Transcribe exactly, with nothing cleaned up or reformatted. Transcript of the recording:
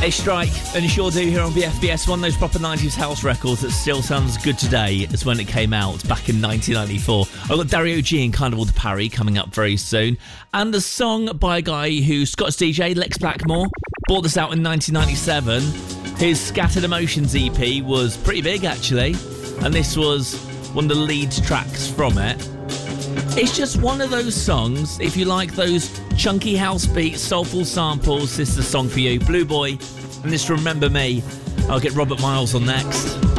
They strike, and you sure do here on B F B S, one of those proper nineties house records that still sounds good today as when it came out back in nineteen ninety-four. I've got Dario G and Carnival de Paris coming up very soon, and the song by a guy who, Scott's D J, Lex Blackmore, brought this out in nineteen ninety-seven. His Scattered Emotions E P was pretty big actually, and this was one of the lead tracks from it. It's just one of those songs, if you like those chunky house beats, soulful samples, this is the song for you. Blue Boy, and this Remember Me. I'll get Robert Miles on next.